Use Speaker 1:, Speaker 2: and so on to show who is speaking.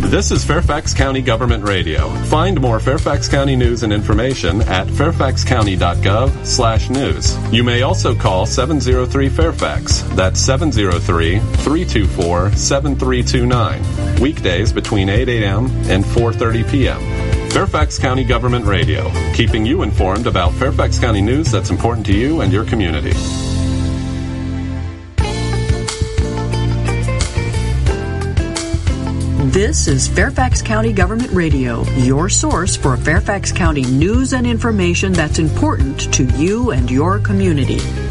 Speaker 1: This is Fairfax County Government Radio. Find more Fairfax County news and information at fairfaxcounty.gov/news. You may also call 703-FAIRFAX. That's 703-324-7329. Weekdays between 8 a.m. and 4:30 p.m. Fairfax County Government Radio, keeping you informed about Fairfax County news that's important to you and your community.
Speaker 2: This is Fairfax County Government Radio, your source for Fairfax County news and information that's important to you and your community.